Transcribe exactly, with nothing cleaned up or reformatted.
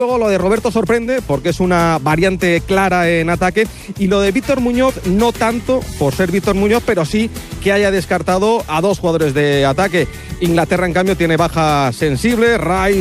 Luego lo de Roberto sorprende porque es una variante clara en ataque, y lo de Víctor Muñoz no tanto por ser Víctor Muñoz, pero sí que haya descartado a dos jugadores de ataque. Inglaterra, en cambio, tiene baja sensible. Rice